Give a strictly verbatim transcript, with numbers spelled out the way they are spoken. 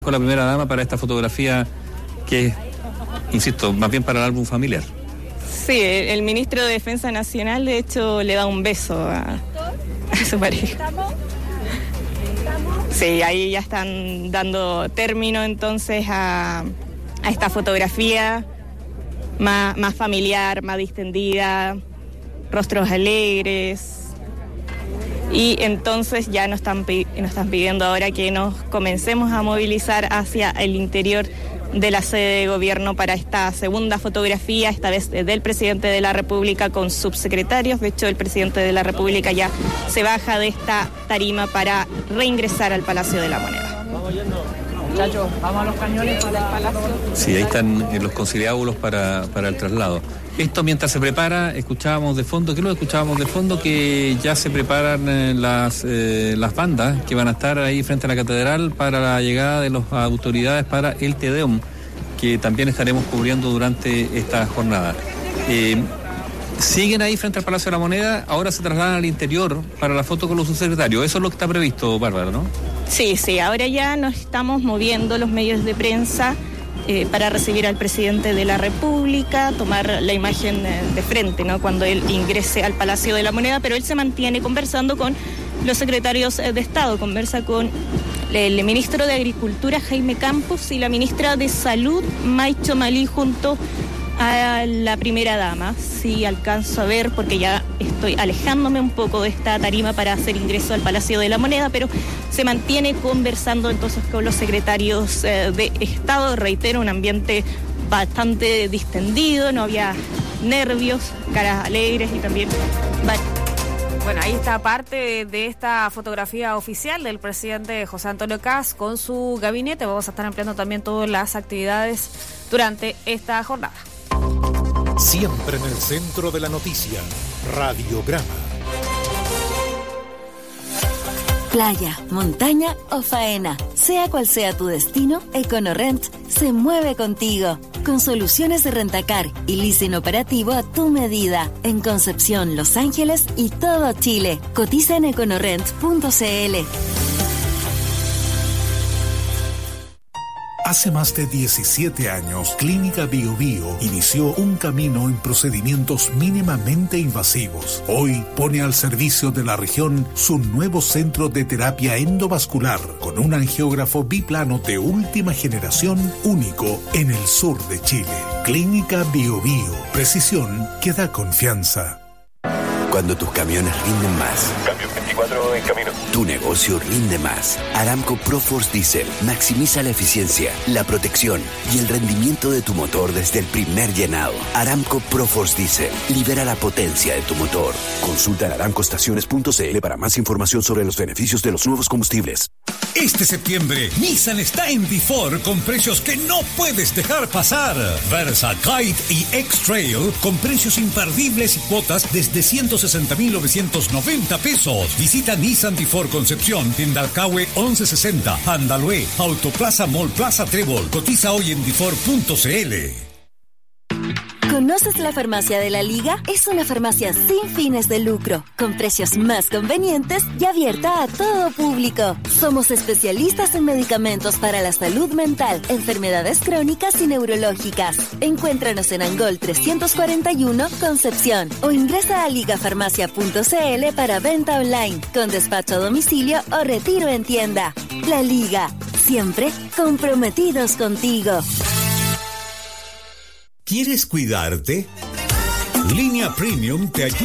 Con la primera dama para esta fotografía que es, insisto, más bien para el álbum familiar. Sí, el, el ministro de Defensa Nacional de hecho le da un beso a, a su pareja. Sí, ahí ya están dando término entonces a, a esta fotografía más, más familiar, más distendida, rostros alegres. Y entonces ya nos están, nos están pidiendo ahora que nos comencemos a movilizar hacia el interior de la sede de gobierno para esta segunda fotografía, esta vez del presidente de la República con subsecretarios. De hecho, el presidente de la República ya se baja de esta tarima para reingresar al Palacio de la Moneda. Vamos yendo, muchachos, vamos a los cañones para el Palacio. Sí, ahí están eh, los conciliábulos para, para el traslado. Esto mientras se prepara, escuchábamos de fondo, ¿qué lo escuchábamos de fondo? Que ya se preparan eh, las, eh, las bandas que van a estar ahí frente a la catedral para la llegada de las autoridades para el Te Deum, que también estaremos cubriendo durante esta jornada. Eh, siguen ahí frente al Palacio de la Moneda, ahora se trasladan al interior para la foto con los subsecretarios. Eso es lo que está previsto, Bárbara, ¿no? Sí, sí, ahora ya nos estamos moviendo los medios de prensa Eh, para recibir al presidente de la República, tomar la imagen eh, de frente, ¿no?, cuando él ingrese al Palacio de la Moneda, pero él se mantiene conversando con los secretarios eh, de Estado, conversa con el, el ministro de Agricultura, Jaime Campos, y la ministra de Salud, Maicho Malí, junto a la primera dama. Sí, alcanzo a ver, porque ya estoy alejándome un poco de esta tarima para hacer ingreso al Palacio de la Moneda, pero se mantiene conversando entonces con los secretarios eh, de Estado. Reitero, un ambiente bastante distendido, no había nervios, caras alegres y también... Bueno, ahí está parte de esta fotografía oficial del presidente José Antonio Kast con su gabinete. Vamos a estar ampliando también todas las actividades durante esta jornada. Siempre en el centro de la noticia, Radiograma. Playa, montaña o faena, sea cual sea tu destino, EconoRent se mueve contigo. Con soluciones de rentacar y leasing operativo a tu medida. En Concepción, Los Ángeles y todo Chile. Cotiza en econorent punto c l. Hace más de diecisiete años, Clínica Bio Bio inició un camino en procedimientos mínimamente invasivos. Hoy pone al servicio de la región su nuevo centro de terapia endovascular con un angiógrafo biplano de última generación único en el sur de Chile. Clínica Bio Bio, precisión que da confianza. Cuando tus camiones rinden más. Cambio veinticuatro en camino. Tu negocio rinde más. Aramco ProForce Diesel maximiza la eficiencia, la protección y el rendimiento de tu motor desde el primer llenado. Aramco ProForce Diesel libera la potencia de tu motor. Consulta en aramco estaciones punto c l para más información sobre los beneficios de los nuevos combustibles. Este septiembre, Nissan está en Before con precios que no puedes dejar pasar. Versa, Kite y X-Trail con precios imperdibles y cuotas desde ciento sesenta mil novecientos noventa pesos. Visita Nissan Before Concepción en Dalcahue once sesenta, Andalue, Autoplaza Mall Plaza Trébol. Cotiza hoy en before punto c l. ¿Conoces la Farmacia de la Liga? Es una farmacia sin fines de lucro, con precios más convenientes y abierta a todo público. Somos especialistas en medicamentos para la salud mental, enfermedades crónicas y neurológicas. Encuéntranos en Angol trescientos cuarenta y uno, Concepción, o ingresa a ligafarmacia punto c l para venta online, con despacho a domicilio o retiro en tienda. La Liga, siempre comprometidos contigo. ¿Quieres cuidarte? Línea Premium te ayuda.